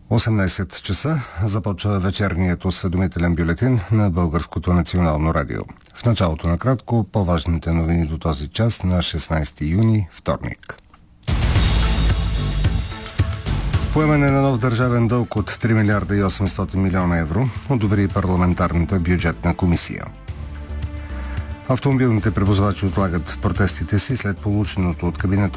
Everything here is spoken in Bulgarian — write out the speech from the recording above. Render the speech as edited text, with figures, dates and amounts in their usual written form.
18 часа започва вечерният осведомителен бюлетин на Българското национално радио. В началото накратко по-важните новини до този час на 16 юни, вторник. Поемане на нов държавен дълг от 3 милиарда и 800 милиона евро одобри парламентарната бюджетна комисия. Автомобилните превозвачи отлагат протестите си след полученото от кабинета